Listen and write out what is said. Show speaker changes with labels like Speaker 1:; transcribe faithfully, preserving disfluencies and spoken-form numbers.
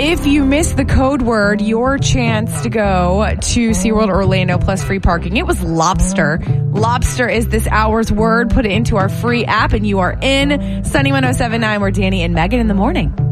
Speaker 1: if you miss the code word, your chance to go to SeaWorld Orlando plus free parking. It was lobster. Lobster is this hour's word. Put it into our free app and you are in. Sunny one oh seven point nine, we're Danny and Megan in the morning.